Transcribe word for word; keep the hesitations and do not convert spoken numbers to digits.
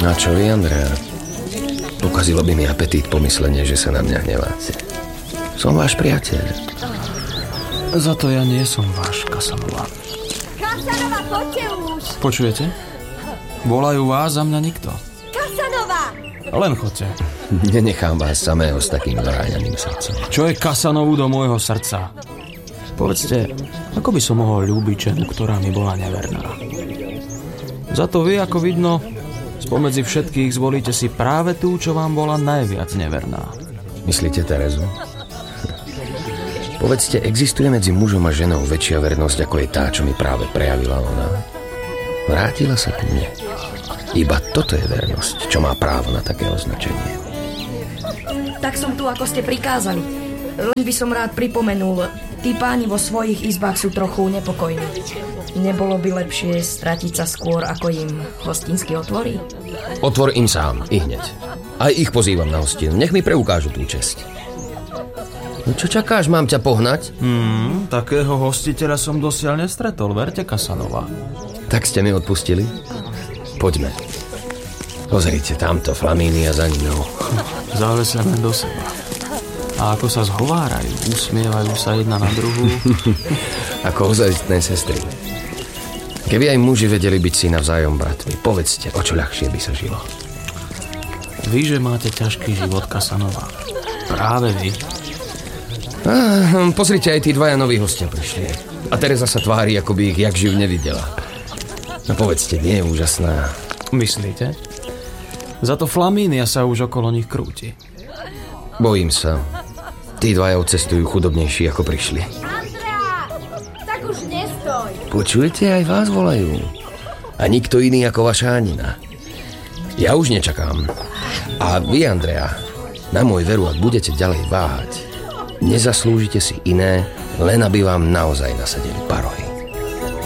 No a čo vy, Andrea? Pokazilo by mi apetít pomyslenie, že sa na mňa hneváte. Som váš priateľ. Za to ja nie som váš, Casanova. Casanova, poďte už! Počujete? Volajú vás, za mňa nikto. Casanova! Len chodte. Nenechám vás samého s takým zaráňaným srdcom. Čo je Casanovu do môjho srdca? Povedzte, ako by som mohol ľúbiť ženu, ktorá mi bola neverná? Za to vy, ako vidno, spomedzi všetkých zvolíte si práve tú, čo vám bola najviac neverná. Myslíte Terezu? Povedzte, existuje medzi mužom a ženou väčšia vernosť, ako je tá, čo mi práve prejavila ona? Vrátila sa ku mne. Iba toto je vernosť, čo má právo na také označenie. Tak som tu, ako ste prikázali. Len by som rád pripomenul, tí páni vo svojich izbách sú trochu nepokojní. Nebolo by lepšie stratiť sa skôr, ako im hostinsky otvorí? Otvor im sám, i hneď. Aj ich pozývam na hostinu, nech mi preukážu tú česť. No čo čakáš, mám ťa pohnať? Hmm, takého hostiteľa som dosiaľ nestretol, verte, Casanova. Tak ste mi odpustili? Poďme. Pozrite, tamto Flamínia za ňou. Zálesené do seba. A ako sa zhovárajú, usmievajú sa jedna na druhú. Ako ozajstné sestry. Keby aj muži vedeli byť si navzájom bratmi, povedzte, o čo ľahšie by sa žilo. Vy, že máte ťažký život, Casanova. Práve vy. Ah, pozrite, aj tí dvaja noví hostia prišli. A Tereza sa tvári, ako by ich jak živ nevidela. No povedzte, nie je úžasná? Myslíte? Za to Flamínia sa už okolo nich krúti. Bojím sa. Tí dvaja odcestujú chudobnejší, ako prišli. Andrea! Tak už nestoj! Počujete, aj vás volajú. A nikto iný ako vaša Anina. Ja už nečakám. A vy, Andrea, na môj veru, ak budete ďalej váhať, nezaslúžite si iné, len aby vám naozaj nasadili parohy.